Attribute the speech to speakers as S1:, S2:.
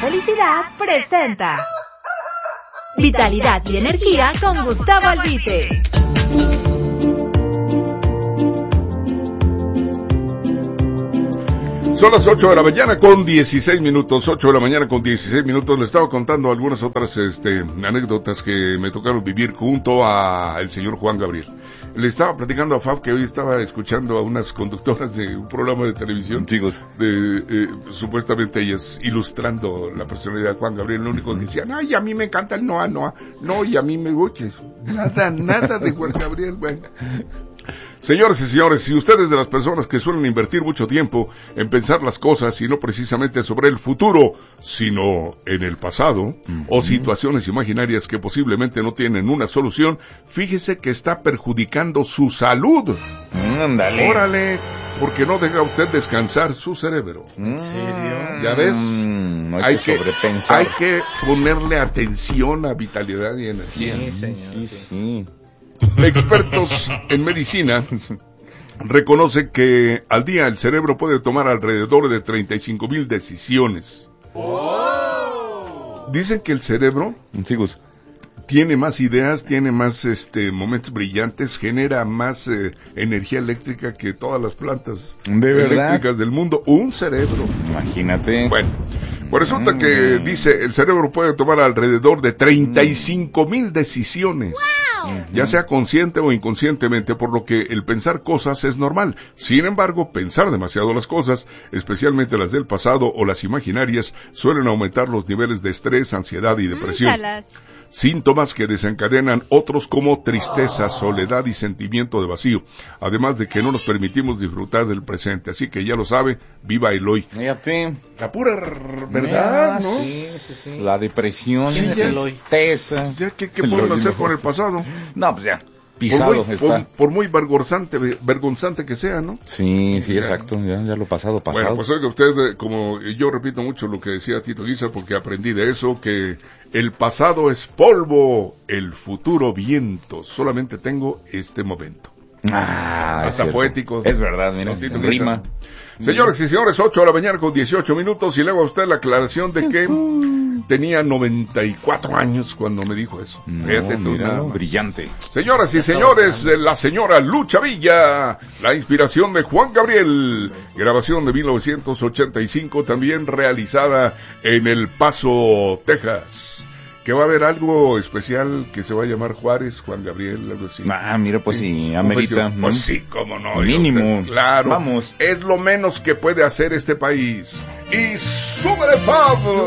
S1: Felicidad presenta Vitalidad y Energía con Gustavo Albite.
S2: Son las 8 de la mañana con 16 minutos, 8 de la mañana con 16 minutos. Le estaba contando algunas otras anécdotas que me tocaron vivir junto al señor Juan Gabriel. Le estaba platicando a Fab que hoy estaba escuchando a unas conductoras de un programa de televisión,
S3: chicos,
S2: supuestamente ellas ilustrando la personalidad de Juan Gabriel. Lo único que decían, ay, a mí me encanta el Noa, no, y a mí me gusta nada de Juan Gabriel, bueno. Señores y señores, si ustedes de las personas que suelen invertir mucho tiempo en pensar las cosas y no precisamente sobre el futuro, sino en el pasado, o situaciones imaginarias que posiblemente no tienen una solución, fíjese que está perjudicando su salud.
S3: Ándale.
S2: Órale, porque no deja usted descansar su cerebro.
S3: ¿En serio?
S2: ¿Ya ves?
S3: No hay que sobrepensar.
S2: Hay que ponerle atención a vitalidad y energía.
S3: Sí, señor. Sí.
S2: Expertos en medicina reconocen que al día el cerebro puede tomar alrededor de 35,000 decisiones. Dicen que el cerebro tiene más ideas, tiene más momentos brillantes, genera más energía eléctrica que todas las plantas eléctricas del mundo. Un cerebro.
S3: Imagínate.
S2: Bueno, pues resulta que dice el cerebro puede tomar alrededor de 35,000 decisiones. Ya sea consciente o inconscientemente, por lo que el pensar cosas es normal. Sin embargo, pensar demasiado las cosas, especialmente las del pasado o las imaginarias, suelen aumentar los niveles de estrés, ansiedad y depresión. Síntomas que desencadenan otros como tristeza, soledad y sentimiento de vacío, además de que no nos permitimos disfrutar del presente. Así que ya lo sabe, viva el hoy.
S3: Fíjate.
S2: La pura verdad, ¿no?
S3: Sí. La depresión,
S2: sí,
S3: la tristeza.
S2: Ya, ¿qué podemos hacer con el pasado?
S3: No, pues ya. Pisado está.
S2: Por muy vergonzante que sea, ¿no?
S3: Sí, exacto, ya lo pasado.
S2: Bueno, pues oiga usted, como yo repito mucho lo que decía Tito Guizar, porque aprendí de eso, que el pasado es polvo, el futuro viento, solamente tengo este momento. Hasta poético.
S3: Es verdad, mira, rima.
S2: Señores y señores, 8 de la mañana con 18 minutos, y le hago a usted la aclaración de que tenía 94 años cuando me dijo eso. Fíjate tú,
S3: brillante.
S2: Señoras y señores, la señora Lucha Villa, la inspiración de Juan Gabriel, grabación de 1985, también realizada en El Paso, Texas. Que va a haber algo especial que se va a llamar Juárez, Juan Gabriel, algo así.
S3: Mira, pues sí, amerita.
S2: Pues sí, cómo no.
S3: Mínimo.
S2: Claro.
S3: Vamos.
S2: Es lo menos que puede hacer este país. Y súbele, Fab.